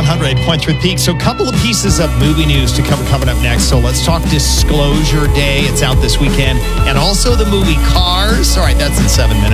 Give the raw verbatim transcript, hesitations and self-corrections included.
hundred point three Peak. So a couple of pieces of movie news to cover coming up next. So let's talk Disclosure Day. It's out this weekend. And also the movie Cars. All right, that's in seven minutes.